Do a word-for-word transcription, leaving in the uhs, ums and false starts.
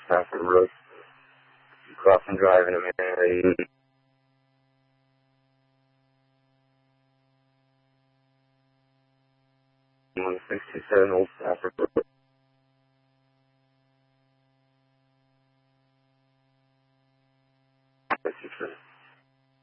Stafford Road. Crossing Drive in a minute. one sixty-seven Old Stafford Road. That's it.